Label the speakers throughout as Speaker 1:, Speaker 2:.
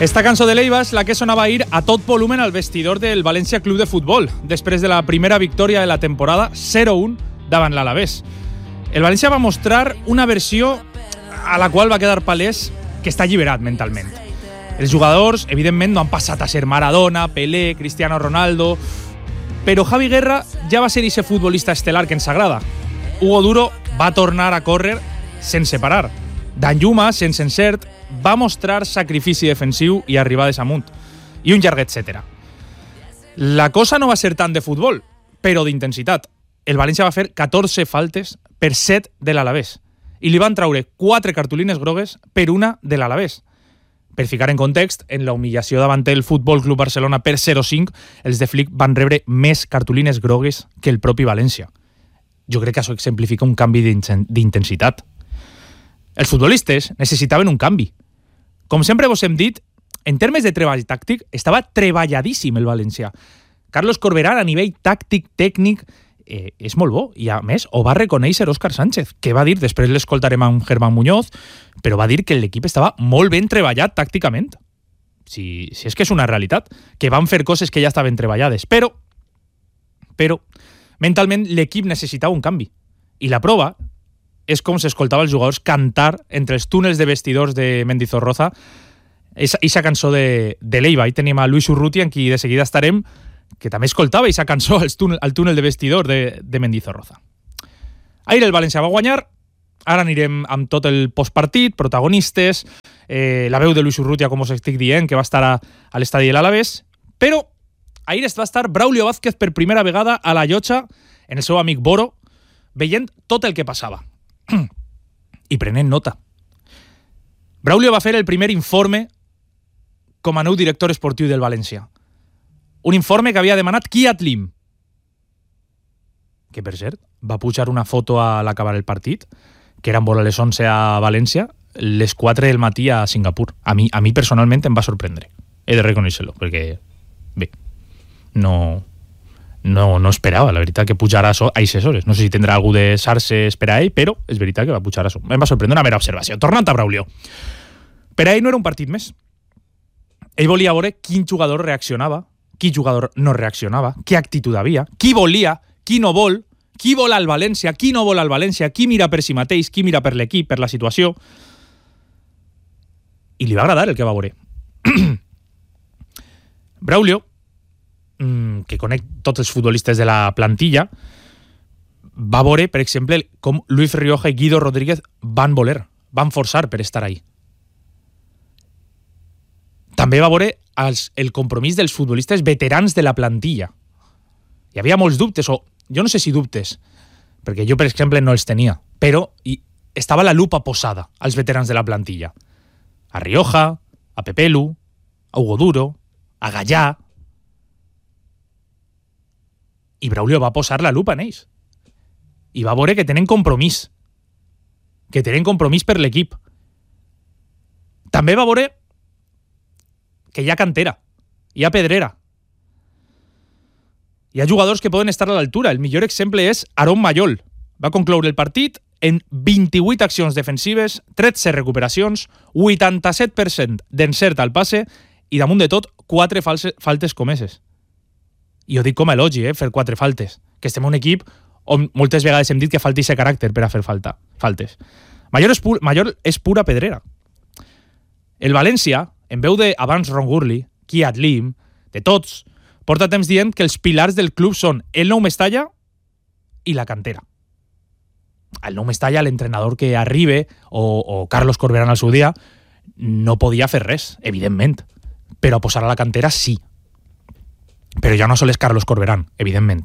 Speaker 1: Esta cançó de Leiva és la que sonava ahir a tot volumen al vestidor del València Club de Futbol, després de la primera victòria de la temporada 0-1 davant l'Alavés. El València va mostrar una versió a la qual va quedar palès que està alliberat mentalment. Els jugadors, evidentment, no han passat a ser Maradona, Pelé, Cristiano Ronaldo, però Javi Guerra ja va ser ese futbolista estel·lar que ens agrada. Hugo Duro va tornar a córrer sense parar. Danjuma, sense encert, va mostrar sacrifici defensiu i arribades amunt. I un llarg etcètera. La cosa no va ser tant de futbol, però d'intensitat. El València va fer 14 faltes per 7 de l'Alavés. I li van traure 4 cartolines grogues per una de l'Alavés. Per ficar en context, en la humillació davant el Futbol Club Barcelona per 0-5, els de Flick van rebre més cartolines grogues que el propi València. Jo crec que això exemplifica un canvi d'intensitat. Els futbolistes necessitaven un canvi. Com sempre vos hem dit, en termes de treball tàctic, estava treballadíssim el València. Carlos Corberán, a nivell tàctic, tècnic, és molt bo. I a més, ho va reconèixer Òscar Sánchez, que va dir, després l'escoltarem amb Germán Muñoz, però va dir que l'equip estava molt ben treballat tàcticament. Si és que és una realitat, que van fer coses que ja estaven treballades. Però mentalment l'equip necessitava un canvi. I la prova és com s'escoltava els jugadors cantar entre els túnels de vestidors de Mendizorroza eixa cançó de Leiva. Ahí tenim a Luis Urruti, en qui de seguida estarem, que també escoltava eixa cançó al túnel de vestidor de Mendizorroza. Ahir el València va guanyar, ara anirem amb tot el postpartit, protagonistes, la veu de Luis Urrutia, com us estic dient, que va estar a l'estadi de l'Alavés, però ahir va estar Braulio Vázquez per primera vegada a la llotja, en el seu amic Boro, veient tot el que passava i prenent nota. Braulio va fer el primer informe com a nou director esportiu del València. Un informe que havia demanat Kiat Lim, que, per cert, va pujar una foto a l'acabar el partit, que eren vora les 11 a València, les 4 del matí a Singapur. A mi personalment em va sorprendre. He de reconèixer-lo, perquè, bé, no esperava, la veritat, que pujara a aquestes hores. No sé si tindrà algú de xarxes per a ell, però és veritat que va pujar a això. Em va sorprendre una mera observació. Tornant a Braulio. Per a ell no era un partit més. Ell volia veure quin jugador reaccionava, quin jugador no reaccionava, què actitud havia, qui volia, qui no vol, qui vol al València, qui no vol al València, qui mira per si mateix, qui mira per l'equip, per la situació. I li va agradar el que va veure. Braulio, que conec tots els futbolistes de la plantilla, va veure, per exemple, com Luis Rioja i Guido Rodríguez van voler, van forçar per estar ahí. També va veure el compromís dels futbolistes veterans de la plantilla. Hi havia molts dubtes, o jo no sé si dubtes, perquè jo, per exemple, no els tenia, però estava la lupa posada als veterans de la plantilla. A Rioja, a Pepelu, a Hugo Duro, a Gallà. I Braulio va posar la lupa en ells. I va veure que tenen compromís. Que tenen compromís per l'equip. També va veure que hi ha cantera, hi ha pedrera. Hi ha jugadors que poden estar a l'altura. El millor exemple és Aarón Mayol. Va concloure el partit en 28 accions defensives, 13 recuperacions, 87% d'encert al passe i, damunt de tot, 4 faltes comeses. I ho dic com a elogi, fer 4 faltes. Que estem en un equip on moltes vegades hem dit que falti aquest caràcter per a fer faltes. Mayol és pura pedrera. El València, en veu de abans Ron Gurley, Kiat Lim, de tots, porta temps dient que els pilars del club són el nou Mestalla i la cantera. El nou Mestalla, l'entrenador que arriba, o Carlos Corberán al seu dia, no podia fer res, evidentment. Però posar a la cantera sí. Però ja no sol és Carlos Corberán, evidentment.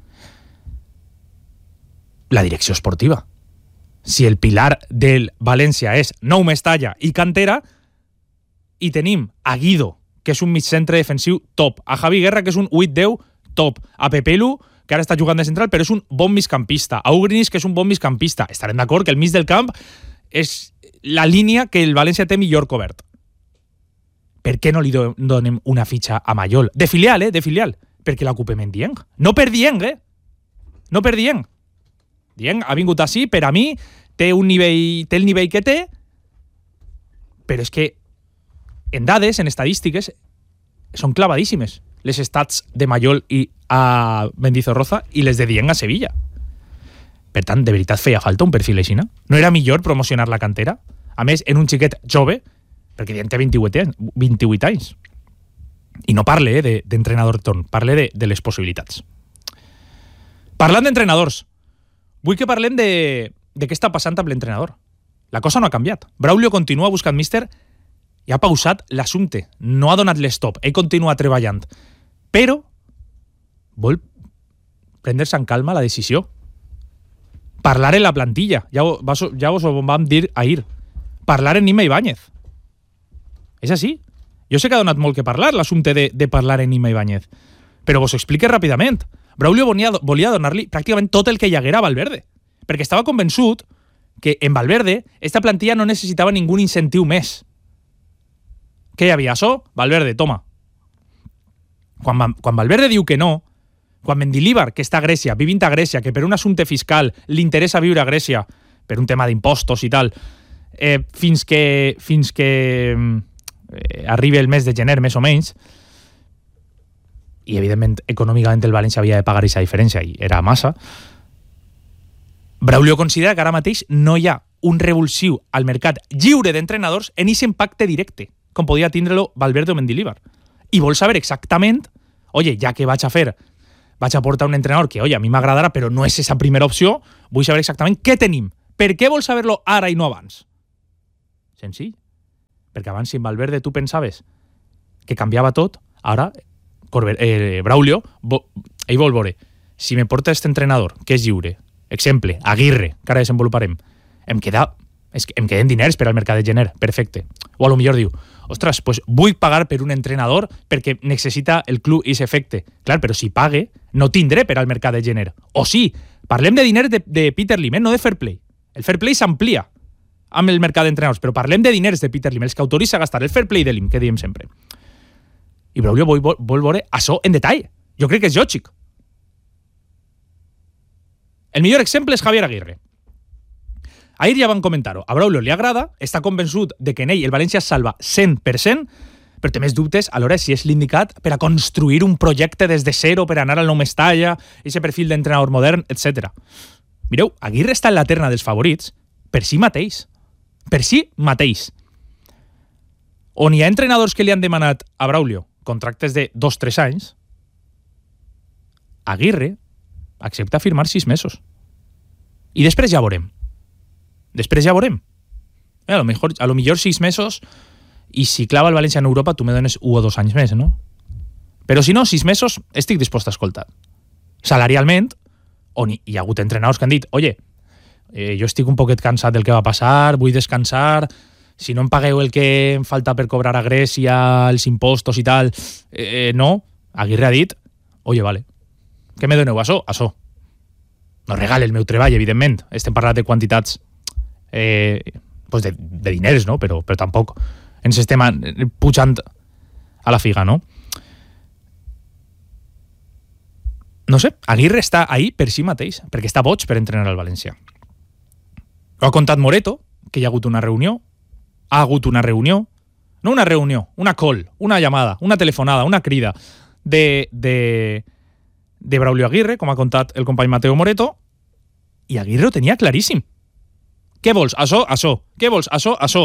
Speaker 1: La direcció esportiva. Si el pilar del València és nou Mestalla i cantera, i tenim a Guido, que és un migcentre defensiu top, a Javi Guerra, que és un 8-10 top, a Pepelu, que ara està jugant de central, però és un bon migcampista, a Ugrinis, que és un bon migcampista. Estarem d'acord que el mig del camp és la línia que el València té millor cobert. Per què no li donem una fitxa a Mayol? De filial, de filial. Perquè l'ocupem en Dieng. No per Dieng, No per Dieng. Dieng ha vingut així, per a mi, té el nivell que té, però és que en dades, en estadístiques, són clavadíssimes. Les stats de Mayol i a Mendizorroza i les de Dieng a Sevilla. Per tant, de veritat feia falta un perfil així, no? No era millor promocionar la cantera? A més, en un xiquet jove, perquè Dieng té 28 anys. I no parle d'entrenador torn, parle de les possibilitats. Parlant d'entrenadors, vull que parlem de què està passant amb l'entrenador. La cosa no ha canviat. Braulio continua buscant míster i ha pausat l'assumpte. No ha donat l'estop. Ell continua treballant. Però vol prendre-se en calma la decisió. Parlar en la plantilla. Ja us ho vam dir ahir. Parlar en Nima Ibáñez. És així. Jo sé que ha donat molt que parlar l'assumpte de parlar en Nima Ibáñez. Però vos ho explique ràpidament. Braulio volia donar-li pràcticament tot el que hi haguera a Valverde. Perquè estava convençut que en Valverde esta plantilla no necessitava ningú incentiu més. Què hi havia? Això? Valverde, toma. Quan Valverde diu que no, quan Mendilibar, que està a Grècia, vivint a Grècia, que per un assumpte fiscal li interessa viure a Grècia, per un tema d'impostos i tal, fins que arribi el mes de gener, més o menys, i evidentment econòmicament el València havia de pagar aquesta diferència i era massa, Braulio considera que ara mateix no hi ha un revulsiu al mercat lliure d'entrenadors en aquest impacte directe, com podia tindre-lo Valverde o Mendilibar. I vol saber exactament, oye, ja que vaig a portar un entrenador que, oye, a mi m'agradarà, però no és esa primera opció, vull saber exactament què tenim. Per què vol saber-lo ara i no abans? Senzill. Perquè abans, si en Valverde tu pensaves que canviava tot, ara Braulio, ell vol veure, si me porta aquest entrenador, que és lliure, exemple, Aguirre, que ara desenvoluparem, em queden diners per al mercat de gener, perfecte. O a lo millor diu, ostres, pues vull pagar per un entrenador perquè necessita el club i efecte. Clar, però si pague, no tindré per al mercat de gener. O sí, parlem de diners de Peter Lim, no de fair play. El fair play s'amplia amb el mercat d'entrenadors, però parlem de diners de Peter Lim, els que autoritza a gastar el fair play de Lim, que diem sempre. I Braulio vol veure això en detall. Jo crec que és lògic. El millor exemple és Javier Aguirre. Ahir ja van comentar-ho. A Braulio li agrada, està convençut de que en ell el València es salva 100%, però té més dubtes a l'hora si és l'indicat per a construir un projecte des de zero, per anar al nou Mestalla, aquest perfil d'entrenador modern, etc. Mireu, Aguirre està en la terna dels favorits per si mateix. Per si mateix. On hi ha entrenadors que li han demanat a Braulio contractes de 2-3 anys, Aguirre accepta firmar 6 mesos. I després ja veurem. A lo millor 6 mesos i si clava el València en Europa tu me dones 1 o 2 anys més, no? Però si no, 6 mesos estic dispost a escoltar. Salarialment, on hi ha hagut entrenadors que han dit oye, jo estic un poquet cansat del que va passar, vull descansar, si no em pagueu el que em falta per cobrar a Grècia, els impostos i tal, no. Aguirre ha dit, oye, vale, què me doneu? Això. No regale el meu treball, evidentment. Estem parlant de quantitats pues de diners, no? Però tampoc ens estem pujant a la figa, no? No sé, Aguirre està ahí per si mateix, perquè està boig per entrenar al València. Ho ha contat Moreto, que hi ha hagut una reunió, no una reunió, una call, una llamada, una telefonada, una crida de Braulio Aguirre, com ha contat el company Mateo Moreto, i Aguirre ho tenia claríssim. Què vols? Això. Què vols? Això.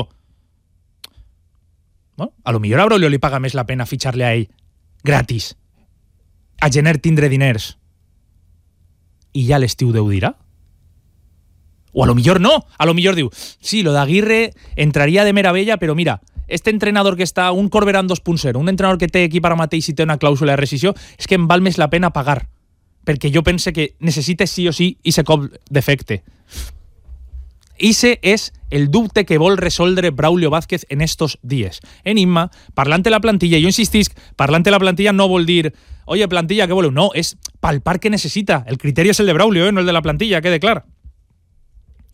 Speaker 1: Bueno, a lo millor a Braulio li paga més la pena fitxar-le a ell gratis. A gener tindre diners. I ja l'estiu Déu dirà. O a lo millor no. A lo millor diu, sí, lo d'Aguirre entraria de meravella, però mira, este entrenador que està, un Corberán 2.0, un entrenador que té equip ara mateix i té una clàusula de rescissió, és que em val més la pena pagar. Perquè jo pense que necessita sí o sí i se cop d'efecte. Ese és el dubte que vol resoldre Braulio Vázquez en estos dies. En Imma, parlant de la plantilla, jo insistisc, parlant de la plantilla no vol dir oye, plantilla, què voleu? No, és palpar què necessita. El criteri és el de Braulio, no el de la plantilla, quede clar.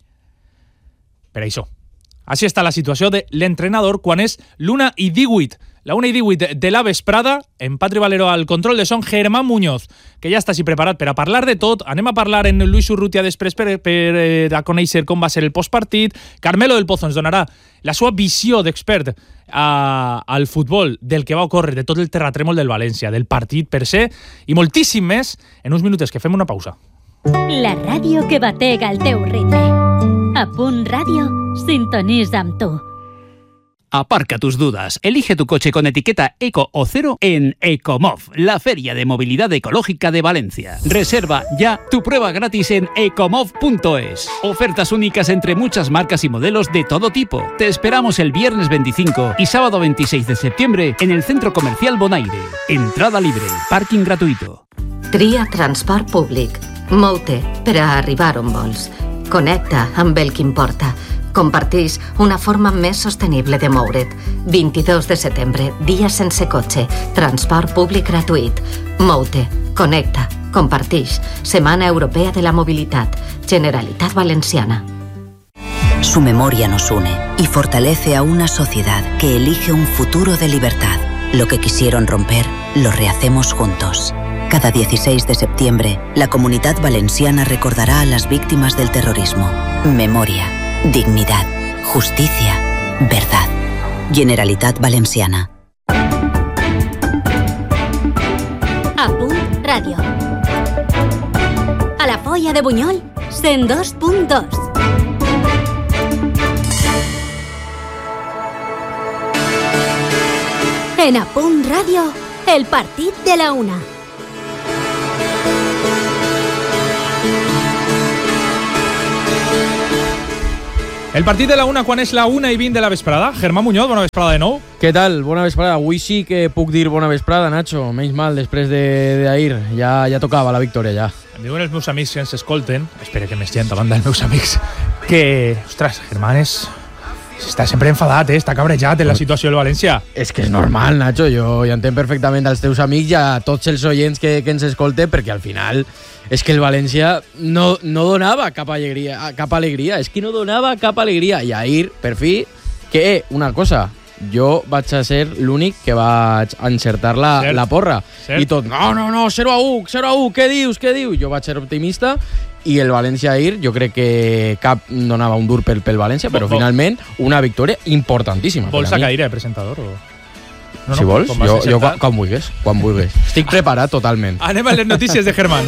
Speaker 1: Per això. Així està la situació de l'entrenador quan és l'1:18 La 1:18 de la vesprada, en Patri Valero al control de son, Germán Muñoz, que ja està així preparat per a parlar de tot. Anem a parlar en Luis Urrutia després per a conèixer com va ser el postpartit. Carmelo del Pozo ens donarà la seva visió d'expert al futbol, del que va ocórrer, de tot el terratrèmol del València, del partit per se, i moltíssim més en uns minutes que fem una pausa.
Speaker 2: La ràdio que batega el teu ritme. A Punt Ràdio, sintonitza amb tu.
Speaker 3: Aparca tus dudas. Elige tu coche con etiqueta Eco o Cero en Ecomov, la feria de movilidad ecológica de Valencia. Reserva ya tu prueba gratis en ecomov.es. Ofertas únicas entre muchas marcas y modelos de todo tipo. Te esperamos el viernes 25 y sábado 26 de septiembre en el Centro Comercial Bonaire. Entrada libre, parking gratuito.
Speaker 4: Tria transport públic. Mou-te per a arribar on vols. Connecta amb el que importa. Comparteix una forma més sostenible de moure't. 22 de setembre, dia sense cotxe. Transport públic gratuït. Mou-te, connecta, comparteix. Semana Europea de la Movilidad. Generalitat Valenciana.
Speaker 5: Su memoria nos une y fortalece a una sociedad que elige un futuro de libertad. Lo que quisieron romper, lo rehacemos juntos. Cada 16 de septiembre, la Comunidad Valenciana recordará a las víctimas del terrorismo. Memoria. Dignidad, justicia, verdad. Generalitat Valenciana.
Speaker 2: A Punt Ràdio. A la Foia de Bunyol, 102.2. En A Punt Ràdio, el partit de la 1.
Speaker 1: El partit de la 1 quan és la 1:20 de la vesprada. Germán Muñoz, bona vesprada de nou.
Speaker 6: Què tal? Bona vesprada. Avui sí que puc dir bona vesprada, Nacho. Menys mal, després d'ahir. Ja tocava la victòria, ja.
Speaker 1: Em diuen els meus amics que ens escolten, espero que més gent a banda dels meus amics, que, ostres, Germán està sempre enfadat, està cabrejat en la situació del València.
Speaker 6: És que és normal, Nacho. Jo entenc perfectament els teus amics i a tots els oients que ens escolten, perquè al final és que el València no donava cap alegria. És que no donava cap alegria. I ahir, per fi, que una cosa, jo vaig a ser l'únic que vaig encertar la porra. Cert. I tot, no, 0-1, què dius? Jo vaig ser optimista i el València ahir, jo crec que cap donava un dur pel València, però finalment una victòria importantíssima.
Speaker 1: Vols a cadira de presentador o...?
Speaker 6: No, si vols, jo quan vulguis. Estic preparat totalment.
Speaker 1: Anem a les notícies de Germán.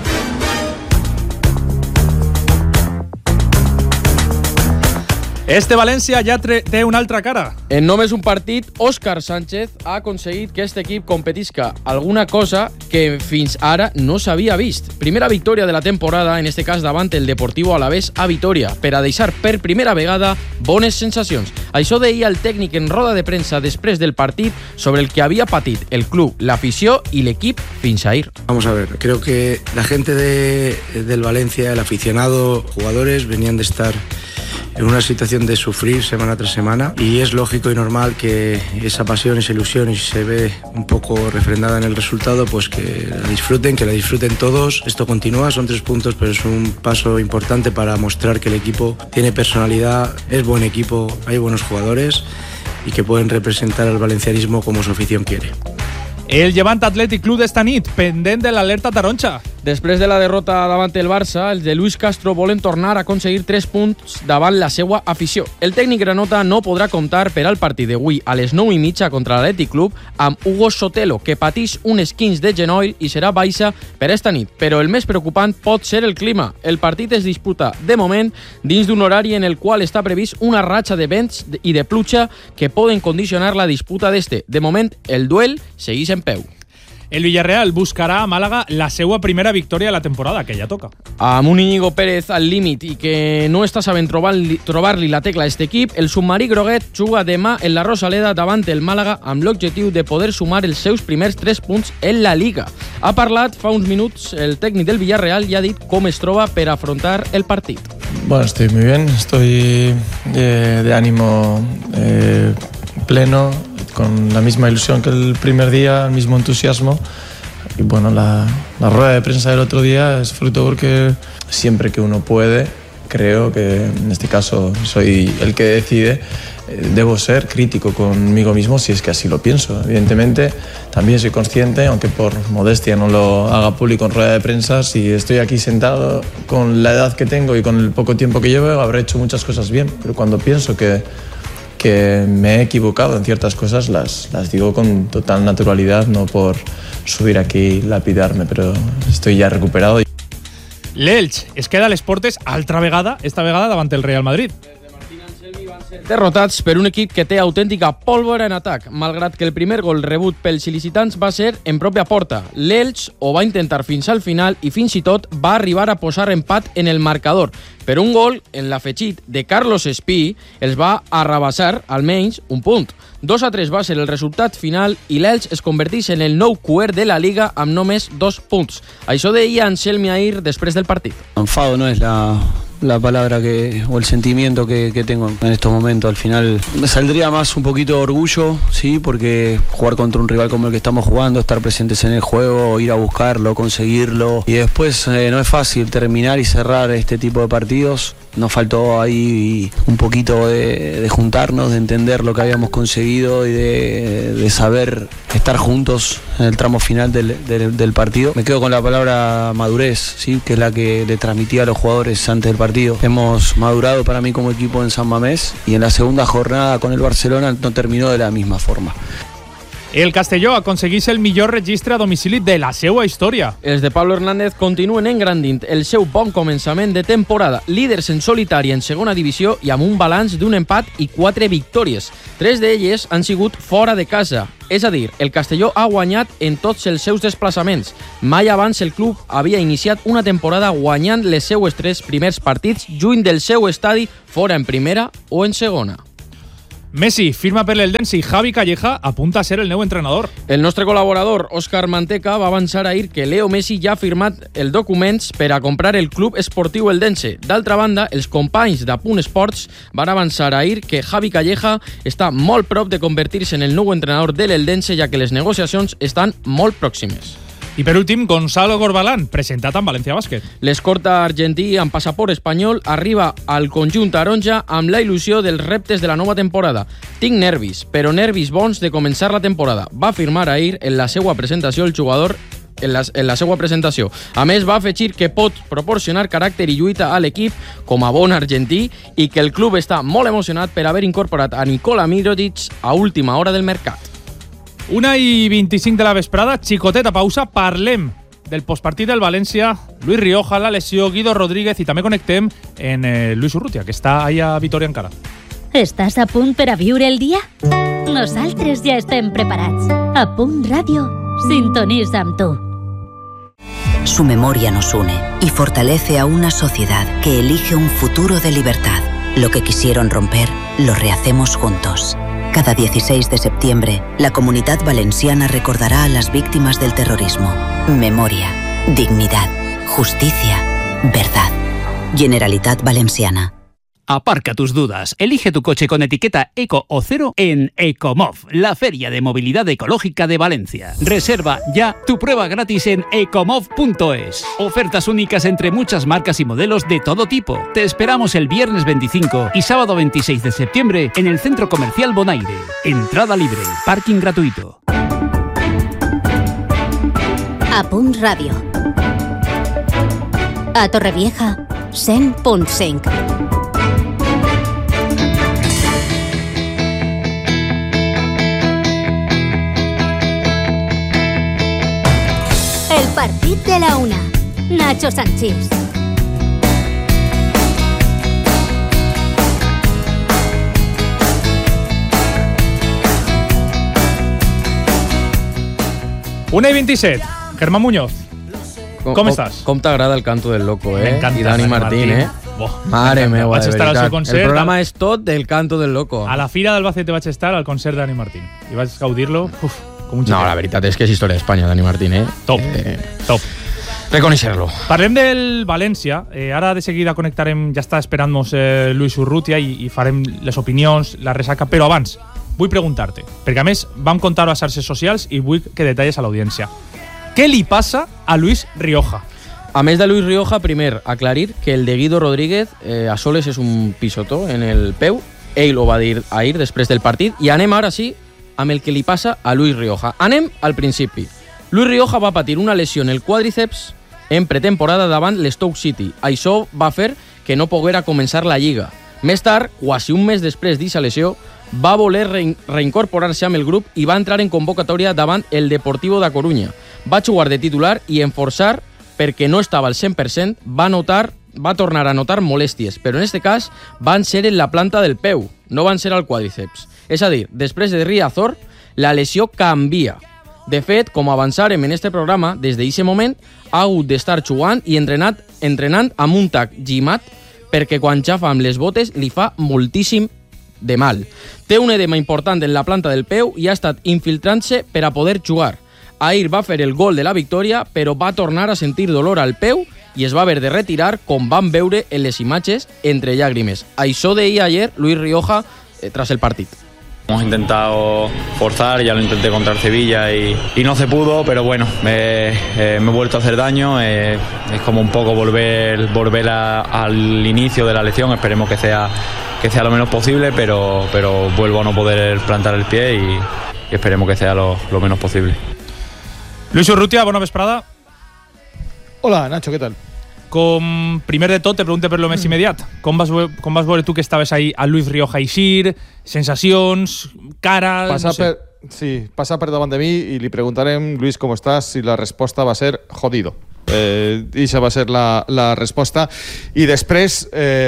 Speaker 1: Este València ja té una altra cara.
Speaker 6: En només un partit, Òscar Sánchez ha aconseguit que este equip competisca alguna cosa que fins ara no s'havia vist. Primera victòria de la temporada, en este cas davant el Deportivo Alavés a Vitoria, per a deixar per primera vegada bones sensacions. Això deia el tècnic en roda de premsa després del partit sobre el que havia patit el club, l'afició i l'equip fins ahir.
Speaker 7: Vamos a ver, creo que la gente del Valencia, el aficionado, jugadores, venían de estar en una situación de sufrir semana tras semana y es lógico y normal que esa pasión, esa ilusión, y si se ve un poco refrendada en el resultado, pues que la disfruten todos. Esto continúa, son 3 puntos, pero es un paso importante para mostrar que el equipo tiene personalidad, es buen equipo, hay buenos jugadores y que pueden representar al valencianismo como su afición quiere.
Speaker 1: El Llevant Athletic Club d'esta nit, pendent de l'alerta taronja.
Speaker 6: Després de la derrota davant el Barça, els de Luis Castro volen tornar a aconseguir 3 punts davant la seva afició. El tècnic granota no podrà comptar per al partit d'avui a les 9:30 contra l'Athletic Club amb Hugo Sotelo, que pateix un esquinç de genoll i serà baixa per esta nit. Però el més preocupant pot ser el clima. El partit es disputa, de moment, dins d'un horari en el qual està previst una ratxa de vents i de pluja que poden condicionar la disputa d'este. De moment, el duel segueix en peu.
Speaker 1: El Villarreal buscarà a Màlaga la seva primera victòria de la temporada, que ja toca.
Speaker 6: Amb un Íñigo Pérez al límit i que no està sabent trobar-li la tecla a aquest equip, el submarí groguet juga demà en la Rosaleda davant el Màlaga amb l'objectiu de poder sumar els seus primers 3 punts en la Liga. Ha parlat fa uns minuts el tècnic del Villarreal i ha dit com es troba per afrontar el partit.
Speaker 8: Bueno, estoy muy bien, estoy de ánimo pleno, con la misma ilusión que el primer día, el mismo entusiasmo. Y bueno, la rueda de prensa del otro día es fruto porque siempre que uno puede, creo que en este caso soy el que decide, debo ser crítico conmigo mismo si es que así lo pienso. Evidentemente, también soy consciente, aunque por modestia no lo haga público en rueda de prensa, si estoy aquí sentado con la edad que tengo y con el poco tiempo que llevo, habré hecho muchas cosas bien. Pero cuando pienso que me he equivocado en ciertas cosas, las digo con total naturalidad, no por subir aquí y lapidarme, pero estoy ya recuperado.
Speaker 1: L'Elx es queda a les portes altra vegada, esta vegada davant el Real Madrid.
Speaker 6: Derrotats per un equip que té autèntica pólvora en atac, malgrat que el primer gol rebut pels il·licitants va ser en pròpia porta. L'Elx ho va intentar fins al final i fins i tot va arribar a posar empat en el marcador, però un gol en l'afegit de Carlos Espí els va arrabassar almenys un punt. 2-3 va ser el resultat final i l'Elx es converteix en el nou cuer de la Liga amb només 2 punts. Això deia Anselmi ahir després del partit.
Speaker 9: Enfado no es la palabra o el sentimiento que tengo en estos momentos. Al final me saldría más un poquito de orgullo, sí, porque jugar contra un rival como el que estamos jugando, estar presentes en el juego, ir a buscarlo, conseguirlo, y después no es fácil terminar y cerrar este tipo de partidos. Nos faltó ahí un poquito de juntarnos, de entender lo que habíamos conseguido y de saber estar juntos en el tramo final del partido. Me quedo con la palabra madurez, ¿sí? Que es la que le transmití a los jugadores antes del partido. Hemos madurado para mí como equipo en San Mamés y en la segunda jornada con el Barcelona no terminó de la misma forma.
Speaker 1: El Castelló aconsegueix el millor registre a domicili de la seva història.
Speaker 6: Els de Pablo Hernández continuen engrandint el seu bon començament de temporada, líders en solitari en segona divisió i amb un balanç d'un empat i 4 victòries. 3 d'elles han sigut fora de casa. És a dir, el Castelló ha guanyat en tots els seus desplaçaments. Mai abans el club havia iniciat una temporada guanyant les seues 3 primers partits lluny del seu estadi, fora en primera o en segona.
Speaker 1: Messi firma per l'Eldense i Javi Calleja apunta a ser el nou entrenador.
Speaker 6: El nostre col·laborador, Òscar Manteca, va avançar ahir que Leo Messi ja ha firmat els documents per a comprar el club esportiu Eldense. D'altra banda, els companys d'Apunt Esports van avançar ahir que Javi Calleja està molt prop de convertir-se en el nou entrenador de l'Eldense, ja que les negociacions estan molt pròximes.
Speaker 1: I per últim, Gonzalo Corbalán, presentat amb València Bàsquet.
Speaker 6: L'escorta argentí amb passaport espanyol arriba al conjunt taronja amb la il·lusió dels reptes de la nova temporada. Tinc nervis, però nervis bons de començar la temporada. Va afirmar ahir en la seva presentació el jugador en la seva presentació. A més, va afegir que pot proporcionar caràcter i lluita a l'equip com a bon argentí i que el club està molt emocionat per haver incorporat a Nikola Mirotic a última hora del mercat.
Speaker 1: 1:25 de la vesprada, xicoteta pausa, parlem del postpartit del València, Luis Rioja, la lesió, Guido Rodríguez i també connectem en Luis Urrutia, que està allà a Vitoria encara.
Speaker 2: Estàs a punt per a viure el dia? Nosaltres ja estem preparats. A Punt Ràdio, sintonitza amb tu.
Speaker 5: Su memoria nos une y fortalece a una sociedad que elige un futuro de libertad. Lo que quisieron romper, lo rehacemos juntos. Cada 16 de septiembre, la Comunidad Valenciana recordará a las víctimas del terrorismo. Memoria, dignidad, justicia, verdad. Generalitat Valenciana.
Speaker 3: Aparca tus dudas. Elige tu coche con etiqueta Eco o Cero en Ecomov, la feria de movilidad ecológica de Valencia. Reserva ya tu prueba gratis en ecomov.es. Ofertas únicas entre muchas marcas y modelos de todo tipo. Te esperamos el viernes 25 y sábado 26 de septiembre en el Centro Comercial Bonaire. Entrada libre, parking gratuito.
Speaker 2: A Punt Ràdio. A Torrevieja, 100.5. El partit de la una. Nacho Sanchís.
Speaker 1: Una y 27. Germán Muñoz. Com estàs?
Speaker 6: Com t'agrada el canto del loco,
Speaker 1: M'encanta
Speaker 6: I Dani Martín, Mare meva,
Speaker 1: vaig estar al seu concert.
Speaker 6: El programa és tot del canto del loco.
Speaker 1: A la Fira d'Albacete vaig estar al concert de Dani Martín. I vaig gaudir-lo, com un xiquet.
Speaker 6: No, la veritat és que és història d'Espanya, Dani Martín,
Speaker 1: Top, top.
Speaker 6: Reconèixer-lo.
Speaker 1: Parlem del València. Ara de seguida connectarem, ja està esperant-nos Luis Urrutia i farem les opinions, la ressaca, però abans vull preguntar-te, perquè a més vam contar-ho a xarxes socials i vull que detalles a l'audiència. Què li passa a Luis Rioja?
Speaker 6: A més de Luis Rioja, primer, aclarir que el de Guido Rodríguez a soles és un pisotó en el peu Ell ho va dir ahir després del partit. I anem ara sí amb el que li passa a Luis Rioja. Anem al principi. Luis Rioja va patir una lesió en el quàdriceps en pretemporada davant l'Stoke City. Això va fer que no poguera començar la Lliga. Més tard, quasi un mes després d'aquesta lesió, va voler reincorporar-se amb el grup i va entrar en convocatòria davant el Deportivo da Coruña. Va jugar de titular i en forçar, perquè no estava al 100%, va tornar a notar molèsties, però en aquest cas van ser en la planta del peu, no van ser al quàdriceps. És a dir, després de Riazor, la lesió canvia. De fet, com avançarem en este programa, des d'aquest moment ha hagut d'estar jugant i entrenant amb un tac llimat perquè quan xafa amb les botes li fa moltíssim de mal. Té un edema important en la planta del peu i ha estat infiltrant-se per a poder jugar. Ahir va fer el gol de la victòria, però va tornar a sentir dolor al peu i es va haver de retirar, com van veure en les imatges, entre llàgrimes. Això deia ayer Luis Rioja tras el partit.
Speaker 10: Hemos intentado forzar, ya lo intenté contra el Sevilla y no se pudo, pero bueno, me he vuelto a hacer daño, es como un poco volver al inicio de la lesión, esperemos que sea lo menos posible, pero vuelvo a no poder plantar el pie y esperemos que sea lo menos posible.
Speaker 1: Luis Urrutia, bona vesprada.
Speaker 11: Hola, Nacho, ¿qué tal?
Speaker 1: Primer de tot, te pregunto per lo més immediat. Com vas veure tu que estaves ahí a Luis Rioja eixir? Sensacions? Cara?
Speaker 11: Pasa per davant de mi y le preguntarem, Luis, ¿cómo estás? Y la respuesta va a ser jodido. I esa va ser la resposta. I després,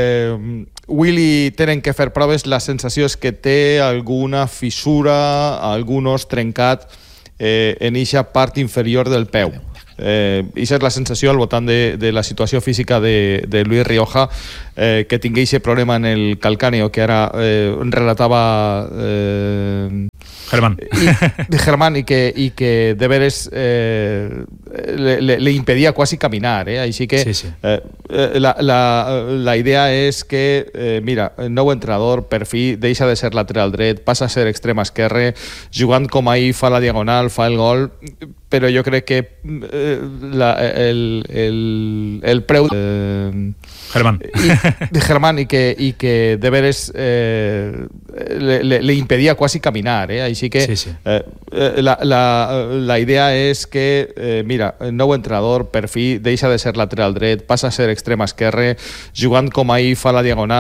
Speaker 11: Willy tenen que fer proves. La sensació és que té alguna fissura, algun os trencat en eixa part inferior del peu. Ixa és la sensació al voltant de la situació física de Luis Rioja, que tingui aquest problema en el calcáneo que ara relatava Germán y que de veres le impedía casi caminar, així que sí. La idea és que mira, el nou entrenador per fi deixa de ser lateral dret, passa a ser extrem esquerre, jugant com ahir fa la diagonal, fa el gol, però jo crec que el preu Germán y que de veres le impedía casi caminar, així que sí. La idea és que mira, el nou entrenador per fi deixa de ser lateral dret, passa a ser extrem esquerre, jugant com ahir fa la diagonal